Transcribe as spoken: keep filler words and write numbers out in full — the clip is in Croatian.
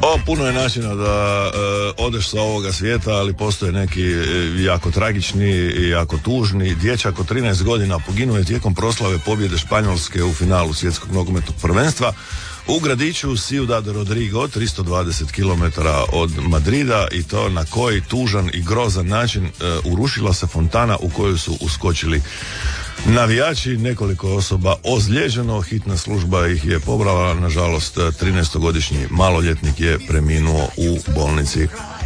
Pa puno je načina da e, odeš sa ovoga svijeta, ali postoje neki e, jako tragični i jako tužni. Dječak od trinaest godina poginuo je tijekom proslave pobjede Španjolske u finalu svjetskog nogometnog prvenstva u gradiću Ciudad Rodrigo, tristo dvadeset kilometara od Madrida, i to na koji tužan i grozan način e, urušila se fontana u koju su uskočili navijači, nekoliko osoba ozlijeđeno, hitna služba ih je pobrala, nažalost trinaestogodišnji maloljetnik je preminuo u bolnici.